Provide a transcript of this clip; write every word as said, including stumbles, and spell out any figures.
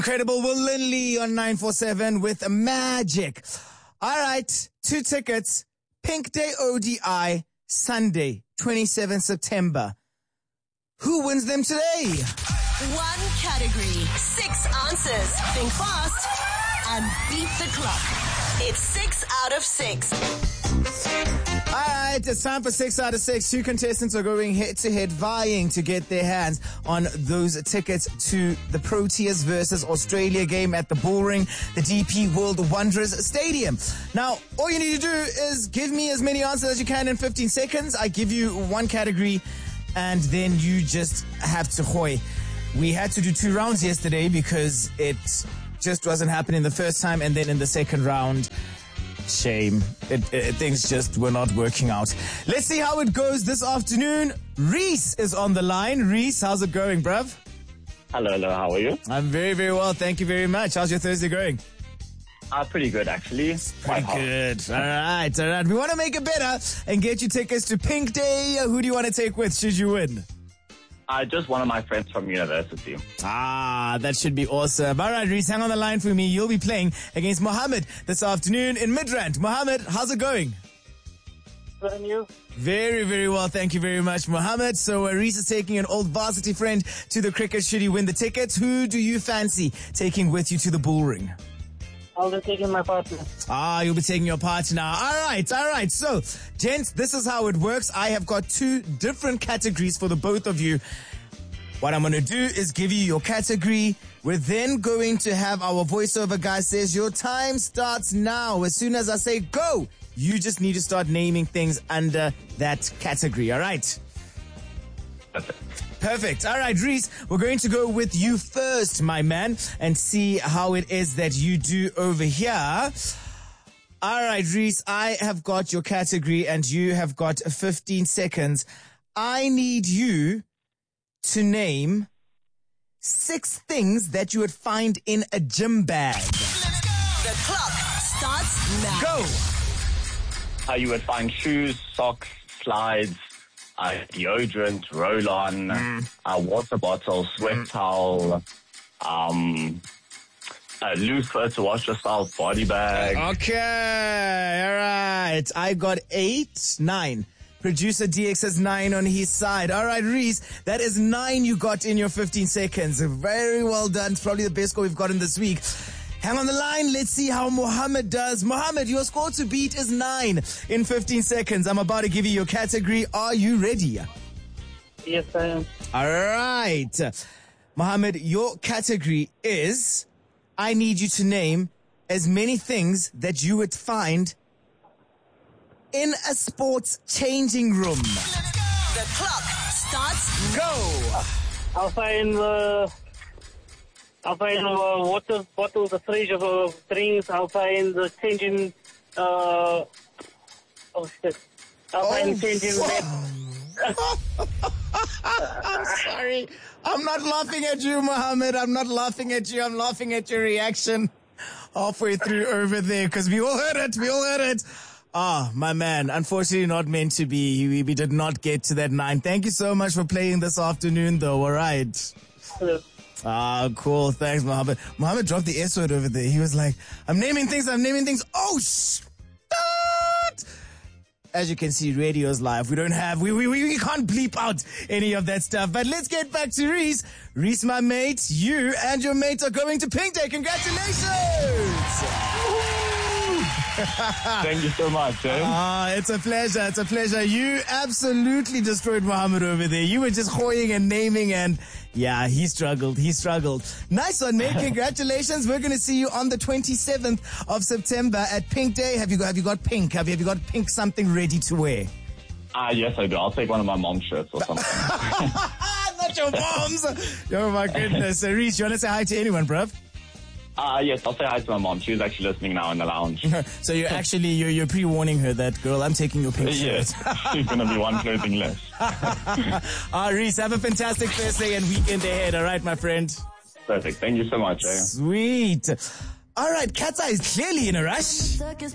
Incredible Will Linley on nine four seven with Magic. All right, two tickets. Pink Day O D I, Sunday, twenty-seventh September. Who wins them today? One category, six answers. Think fast and beat the clock. It's six out of six. All right, it's time for six out of six. Two contestants are going head-to-head, vying to get their hands on those tickets to the Proteas versus Australia game at the Bullring, the D P World Wanderers Stadium. Now, all you need to do is give me as many answers as you can in fifteen seconds. I give you one category, and then you just have to hoy. We had to do two rounds yesterday because it just wasn't happening the first time, and then in the second round, shame. It, it, things just were not working out. Let's see how it goes this afternoon. Reese is on the line. Reese, how's it going, bruv? Hello, hello. How are you? I'm very, very well. Thank you very much. How's your Thursday going? Uh, pretty good, actually. Pretty good. All right, all right. We want to make it better and get you tickets to Pink Day. Who do you want to take with should you win? Uh, just one of my friends from university. Ah, that should be awesome. All right, Reese, hang on the line for me. You'll be playing against Mohammed this afternoon in Midrand. Mohammed, how's it going? Good, and you? Very, very well. Thank you very much, Mohammed. So uh, Reese is taking an old varsity friend to the cricket. Should he win the tickets? Who do you fancy taking with you to the Bullring? I'll be taking my partner. Ah, you'll be taking your partner. All right, all right. So, gents, this is how it works. I have got two different categories for the both of you. What I'm going to do is give you your category. We're then going to have our voiceover guy says, your time starts now. As soon as I say go, you just need to start naming things under that category. All right? Perfect. Perfect. All right, Reese, we're going to go with you first, my man, and see how it is that you do over here. All right, Reese, I have got your category and you have got fifteen seconds. I need you to name six things that you would find in a gym bag. The clock starts now. Go. Uh, you would find shoes, socks, slides, uh, deodorant, roll-on, mm. uh, water bottle, sweat mm. towel, um, a loofah to wash yourself, body bag. Okay, all right. I got eight, nine. Producer D X has nine on his side. All right, Reese, that is nine you got in your fifteen seconds. Very well done. It's probably the best score we've gotten this week. Hang on the line. Let's see how Mohammed does. Mohammed, your score to beat is nine in fifteen seconds. I'm about to give you your category. Are you ready? Yes, I am. All right. Mohammed, your category is, I need you to name as many things that you would find in a sports changing room. The clock starts. Go. I'll find the... I'll find uh, water bottle, the fridge of uh, drinks. I'll find the changing... Uh, oh, shit. I'll Oh, find changing bed. I'm sorry. I'm not laughing at you, Mohammed. I'm not laughing at you. I'm laughing at your reaction halfway through over there because we all heard it. We all heard it. Ah, my man, unfortunately not meant to be. We, we did not get to that nine. Thank you so much for playing this afternoon, though. All right. Hello. Ah, cool. Thanks, Mohammed. Mohammed dropped the S word over there. He was like, I'm naming things. I'm naming things. Oh, stop! As you can see, radio's live. We don't have, we, we, we can't bleep out any of that stuff. But let's get back to Reese. Reese, my mate, you and your mate are going to Pink Day. Congratulations! Thank you so much, eh? Ah, it's a pleasure. It's a pleasure. You absolutely destroyed Mohammed over there. You were just hoying and naming and yeah, he struggled. He struggled. Nice one, mate. Congratulations. We're going to see you on the twenty-seventh of September at Pink Day. Have you got, have you got pink? Have you, have you got pink something ready to wear? Ah, uh, yes, I do. I'll take one of my mom's shirts or something. Not your mom's. Oh my goodness. Uh, Reese, you want to say hi to anyone, bruv? Ah, uh, yes, I'll say hi to my mom. She's actually listening now in the lounge. So you're actually, you're, you're pre-warning her that, girl, I'm taking your pink shirt. Yes, she's going to be one clothing less. Ah, Reese, have a fantastic Thursday and weekend ahead, all right, my friend? Perfect. Thank you so much. Eh? Sweet. All right, Cat's Eye is clearly in a rush.